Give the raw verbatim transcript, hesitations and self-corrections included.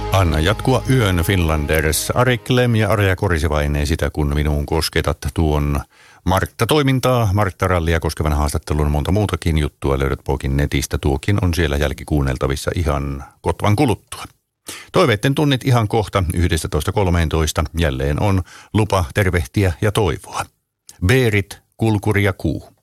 Anna jatkua yön Finlanders. Ari Klem ja Arja Korisivainen sitä, kun minuun kosketat tuon Martta-toimintaa, Martta-rallia koskevan haastattelun monta muutakin juttua löydät Pokin netistä. Tuokin on siellä jälkikuunneltavissa ihan kotvan kuluttua. Toiveitten tunnit ihan kohta yksitoista kolmetoista. Jälleen on lupa tervehtiä ja toivoa. Beerit, kulkuri ja kuu.